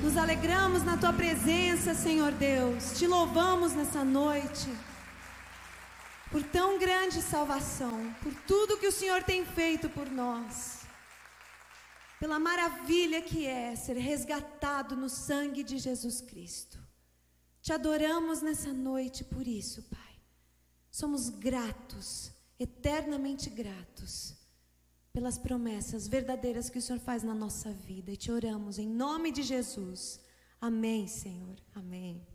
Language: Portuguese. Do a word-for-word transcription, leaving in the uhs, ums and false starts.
Nos alegramos na Tua presença, Senhor Deus. Te louvamos nessa noite por tão grande salvação, por tudo que o Senhor tem feito por nós, pela maravilha que é ser resgatado no sangue de Jesus Cristo. Te adoramos nessa noite por isso, Pai. Somos gratos, eternamente gratos, pelas promessas verdadeiras que o Senhor faz na nossa vida. E te oramos em nome de Jesus. Amém, Senhor. Amém.